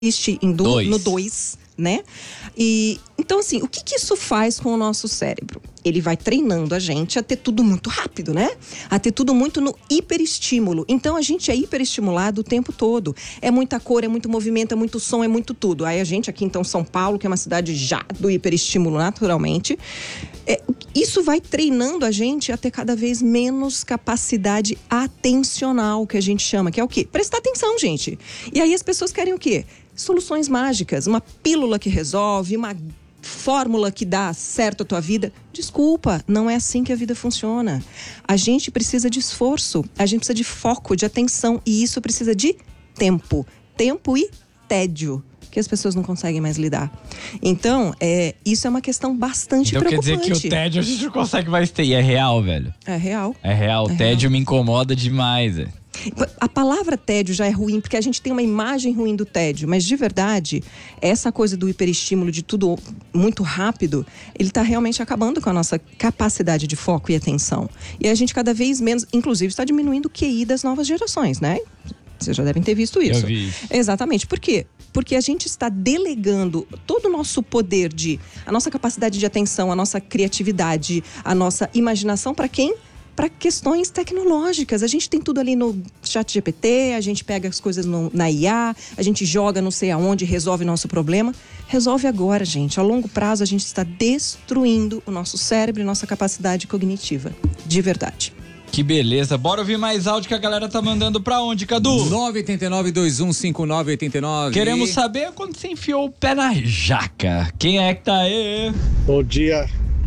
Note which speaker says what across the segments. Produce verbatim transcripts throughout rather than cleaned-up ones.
Speaker 1: existe em do,
Speaker 2: dois.
Speaker 1: no dois, né? E então, assim, o que, que isso faz com o nosso cérebro? Ele vai treinando a gente a ter tudo muito rápido, né? A ter tudo muito no hiperestímulo. Então, a gente é hiperestimulado o tempo todo. É muita cor, é muito movimento, é muito som, é muito tudo. Aí a gente aqui, então, São Paulo, que é uma cidade já do hiperestímulo naturalmente, é, isso vai treinando a gente a ter cada vez menos capacidade atencional, que a gente chama, que é o quê? Prestar atenção, gente. E aí as pessoas querem o quê? Soluções mágicas, uma pílula que resolve, uma fórmula que dá certo a tua vida. Desculpa, não é assim que a vida funciona. A gente precisa de esforço, a gente precisa de foco, de atenção, e isso precisa de tempo. Tempo e tédio, que as pessoas não conseguem mais lidar. Então, é, isso é uma questão bastante
Speaker 2: então,
Speaker 1: preocupante.
Speaker 2: Quer dizer que o tédio a gente não consegue mais ter, e é real, velho.
Speaker 1: É real.
Speaker 2: É real, o
Speaker 1: é
Speaker 2: tédio
Speaker 1: real.
Speaker 2: me incomoda demais, velho.
Speaker 1: A palavra tédio já é ruim, porque a gente tem uma imagem ruim do tédio, mas de verdade, essa coisa do hiperestímulo, de tudo muito rápido, ele está realmente acabando com a nossa capacidade de foco e atenção. E a gente cada vez menos, inclusive, está diminuindo o Q I das novas gerações, né? Vocês já devem ter visto isso.
Speaker 2: Eu vi isso.
Speaker 1: Exatamente. Por quê? Porque a gente está delegando todo o nosso poder de, a nossa capacidade de atenção, a nossa criatividade, a nossa imaginação para quem? Para questões tecnológicas. A gente tem tudo ali no chat G P T, a gente pega as coisas no, na I A, a gente joga não sei aonde, resolve nosso problema. Resolve agora, gente. A longo prazo, a gente está destruindo o nosso cérebro e nossa capacidade cognitiva. De verdade.
Speaker 2: Que beleza. Bora ouvir mais áudio que a galera tá mandando pra onde, Cadu?
Speaker 3: nove oito nove, dois um cinco nove oito nove.
Speaker 2: Queremos saber quando você enfiou o pé na jaca. Quem é que tá aí?
Speaker 4: Bom dia,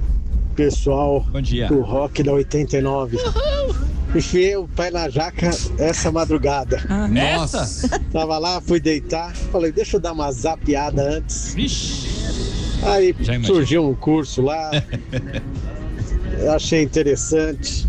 Speaker 4: pessoal.
Speaker 2: Bom dia.
Speaker 4: Do Rock da oitenta e nove. Enfiei o pé na jaca essa madrugada.
Speaker 1: Ah,
Speaker 2: Nossa!
Speaker 4: Tava lá, fui deitar. Falei, deixa eu dar uma zapeada antes.
Speaker 2: Vixe.
Speaker 4: Aí
Speaker 2: Já imagino.
Speaker 4: surgiu um curso lá. Eu achei interessante.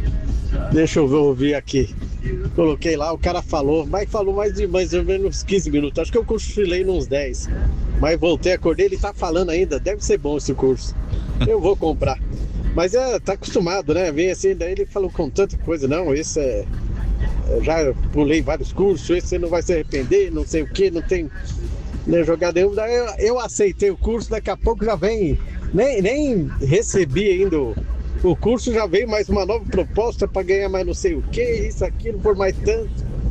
Speaker 4: Deixa eu ouvir aqui. Coloquei lá, o cara falou, mas falou mais de mais ou menos quinze minutos. Acho que eu cochilei nos dez. Mas voltei, acordei, ele tá falando ainda. Deve ser bom esse curso. Eu vou comprar. Mas é, tá acostumado, né? Vem assim, daí ele falou com tanta coisa. Não, esse é... Eu já pulei vários cursos, esse você não vai se arrepender, não sei o que, não tem nem jogada nenhuma. Daí eu, eu aceitei o curso, daqui a pouco já vem... Nem, nem recebi ainda o, o curso, já veio mais uma nova proposta para ganhar mais não sei o que, isso, aquilo, por mais tanto.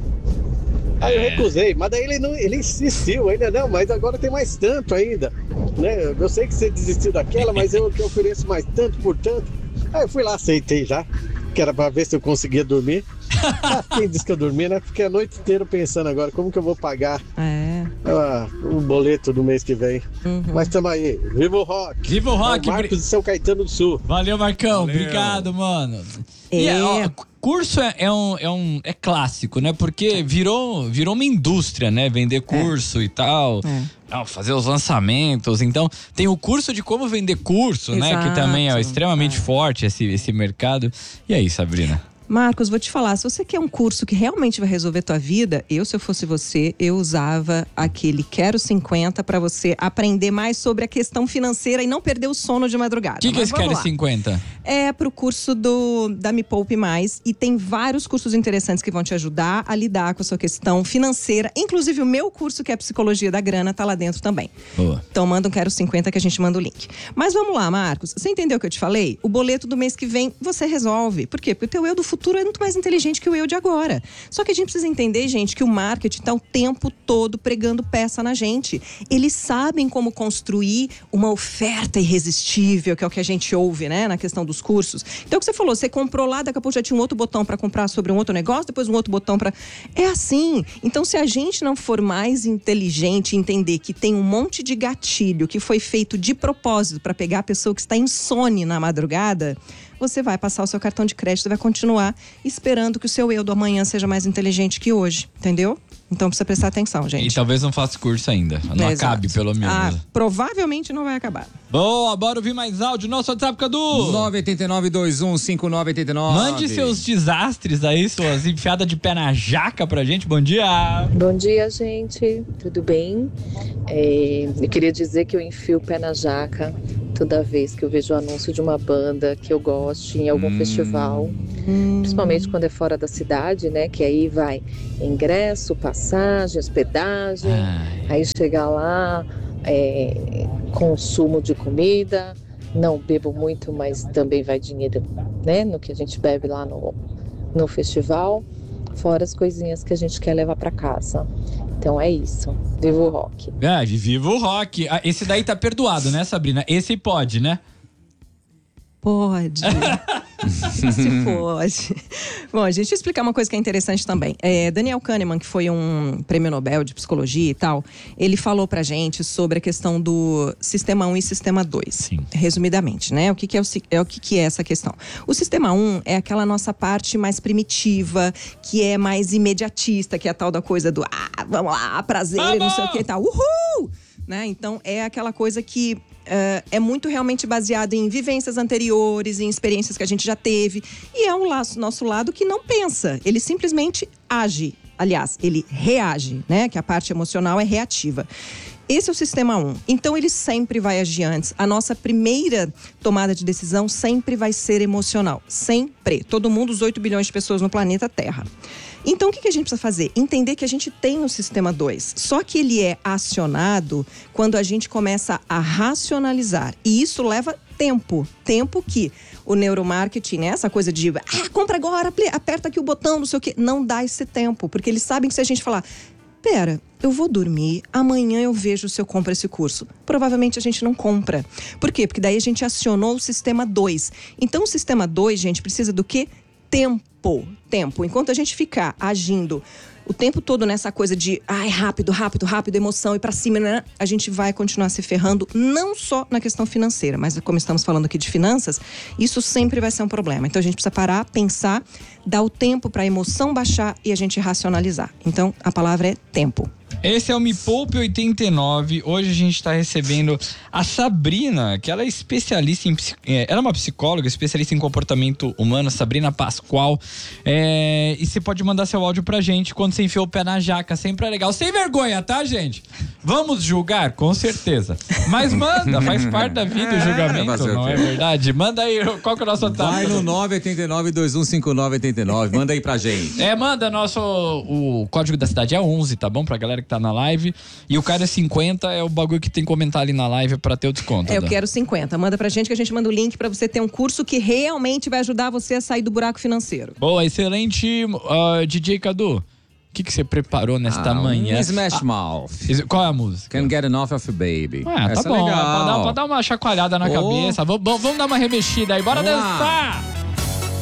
Speaker 4: Aí eu recusei, mas daí ele, não, ele insistiu ainda, não, mas agora tem mais tanto ainda, né? Eu sei que você desistiu daquela, mas eu que ofereço mais tanto por tanto. Aí eu fui lá, aceitei já, que era pra ver se eu conseguia dormir. Ah, quem disse que eu dormi, né? Fiquei a noite inteira pensando agora, como que eu vou pagar
Speaker 1: É.
Speaker 4: ah, o boleto do mês que vem.
Speaker 1: Uhum.
Speaker 4: Mas tamo aí, viva o rock!
Speaker 2: Viva o rock!
Speaker 4: É o Marcos de São Caetano do Sul.
Speaker 2: Valeu, Marcão.
Speaker 3: Valeu.
Speaker 2: Obrigado, mano.
Speaker 1: É.
Speaker 2: E, ó, curso é, é, um, é, um, é clássico, né? Porque virou, virou uma indústria, né? Vender curso e tal.
Speaker 1: É.
Speaker 2: Não, fazer os lançamentos. Então, tem o curso de como vender curso, né? Que
Speaker 1: Exato.
Speaker 2: também é extremamente
Speaker 1: É.
Speaker 2: forte esse, esse mercado. E aí, Sabrina?
Speaker 1: Marcos, vou te falar, se você quer um curso que realmente vai resolver tua vida, eu, se eu fosse você, eu usava aquele Quero cinquenta para você aprender mais sobre a questão financeira e não perder o sono de madrugada.
Speaker 2: O que, que é
Speaker 1: Mas
Speaker 2: esse
Speaker 1: vamos
Speaker 2: Quero
Speaker 1: lá.
Speaker 2: cinquenta?
Speaker 1: É pro curso do, da Me Poupe Mais, e tem vários cursos interessantes que vão te ajudar a lidar com a sua questão financeira. Inclusive o meu curso, que é Psicologia da Grana, tá lá dentro também.
Speaker 2: Boa.
Speaker 1: Então manda um Quero cinquenta que a gente manda o link. Mas vamos lá, Marcos. Você entendeu o que eu te falei? O boleto do mês que vem você resolve. Por quê? Porque o teu eu do futuro é muito mais inteligente que o eu de agora. Só que a gente precisa entender, gente, que o marketing tá o tempo todo pregando peça na gente. Eles sabem como construir uma oferta irresistível, que é o que a gente ouve, né, na questão dos cursos. Então, o que você falou, você comprou lá, daqui a pouco já tinha um outro botão para comprar sobre um outro negócio, depois um outro botão para... É assim. Então, se a gente não for mais inteligente e entender que tem um monte de gatilho que foi feito de propósito para pegar a pessoa que está insone na madrugada, você vai passar o seu cartão de crédito e vai continuar esperando que o seu eu do amanhã seja mais inteligente que hoje, entendeu? Então precisa prestar atenção, gente.
Speaker 2: E talvez não faça curso ainda. Não
Speaker 1: É,
Speaker 2: acabe,
Speaker 1: exato.
Speaker 2: pelo menos.
Speaker 1: Ah, provavelmente não vai acabar.
Speaker 2: Boa, bora ouvir mais áudio. Nosso WhatsApp, Cadu.
Speaker 3: nove oito nove, dois um cinco nove oito nove.
Speaker 2: Mande seus desastres aí, suas enfiadas de pé na jaca pra gente. Bom dia.
Speaker 5: Bom dia, gente. Tudo bem? É, eu queria dizer que eu enfio o pé na jaca toda vez que eu vejo o anúncio de uma banda que eu goste em algum
Speaker 3: Hum.
Speaker 5: festival,
Speaker 1: Hum.
Speaker 5: principalmente quando é fora da cidade, né? Que aí vai ingresso, passagem, hospedagem,
Speaker 2: Ai.
Speaker 5: aí chega lá, é, consumo de comida, não bebo muito, mas também vai dinheiro, né? No que a gente bebe lá no, no festival, fora as coisinhas que a gente quer levar para casa. Então é isso. Viva o rock.
Speaker 2: Ah, viva o rock. Ah, esse daí tá perdoado, né, Sabrina? Esse pode, né?
Speaker 1: Pode. Se pode. Bom, a gente vai explicar uma coisa que é interessante também. É, Daniel Kahneman, que foi um prêmio Nobel de psicologia e tal, ele falou pra gente sobre a questão do sistema um e sistema dois.
Speaker 2: Sim.
Speaker 1: Resumidamente, né? O que, que, é, o, é, o que, que é essa questão? O sistema um é aquela nossa parte mais primitiva, que é mais imediatista, que é a tal da coisa do ah, vamos lá, prazer e não sei o que e tal. Uhul! Né? Então, é aquela coisa que uh, é muito realmente baseada em vivências anteriores, em experiências que a gente já teve. E é um laço, nosso lado que não pensa, ele simplesmente age. Aliás, ele reage, né? Que a parte emocional é reativa. Esse é o sistema um. Então, ele sempre vai agir antes. A nossa primeira tomada de decisão sempre vai ser emocional. Sempre. Todo mundo, os oito bilhões de pessoas no planeta Terra. Então, o que a gente precisa fazer? Entender que a gente tem o sistema dois. Só que ele é acionado quando a gente começa a racionalizar. E isso leva tempo. Tempo que o neuromarketing, né? Essa coisa de ah, compra agora, aperta aqui o botão, não sei o quê. Não dá esse tempo. Porque eles sabem que se a gente falar... Pera, eu vou dormir, amanhã eu vejo se eu compro esse curso. Provavelmente a gente não compra. Por quê? Porque daí a gente acionou o sistema dois. Então o sistema dois, gente, precisa do quê? Tempo. Tempo. Enquanto a gente ficar agindo o tempo todo nessa coisa de ai, rápido, rápido, rápido, emoção e pra cima, né? A gente vai continuar se ferrando, não só na questão financeira, mas como estamos falando aqui de finanças, isso sempre vai ser um problema. Então a gente precisa parar, pensar, dar o tempo pra emoção baixar e a gente racionalizar. Então a palavra é tempo.
Speaker 2: Esse é o Me Poupe oitenta e nove. Hoje a gente está recebendo a Sabrina, que ela é especialista em... Ela é uma psicóloga, especialista em comportamento humano, Sabrina Pascoal. É, e você pode mandar seu áudio pra gente quando você enfiou o pé na jaca. Sempre é legal. Sem vergonha, tá, gente? Vamos julgar? Com certeza. Mas manda, faz parte da vida o julgamento, não é verdade? Manda aí, qual que é o nosso ataque?
Speaker 3: Vai no nove oito nove, dois um cinco nove, oito nove. Manda aí pra gente.
Speaker 2: É, manda nosso... O código da cidade é onze, tá bom? Pra galera que tá na live. E o cara é cinquenta, é o bagulho que tem que comentar ali na live pra ter o desconto.
Speaker 1: É, eu
Speaker 2: Dan.
Speaker 1: quero cinquenta. Manda pra gente que a gente manda o link pra você ter um curso que realmente vai ajudar você a sair do buraco financeiro.
Speaker 2: Boa, excelente. Uh, D J Cadu, o que, que você preparou nesta
Speaker 3: Ah,
Speaker 2: manhã?
Speaker 3: um Smash
Speaker 2: Ah,
Speaker 3: Mouth.
Speaker 2: qual é a música?
Speaker 3: Can't get enough of you, baby.
Speaker 2: Ah, tá
Speaker 3: Essa
Speaker 2: bom.
Speaker 3: é legal.
Speaker 2: Pra dar, pra dar uma chacoalhada na
Speaker 3: Oh.
Speaker 2: cabeça. Vamos, vamos dar uma remexida aí. Bora
Speaker 3: Vamos lá.
Speaker 2: dançar!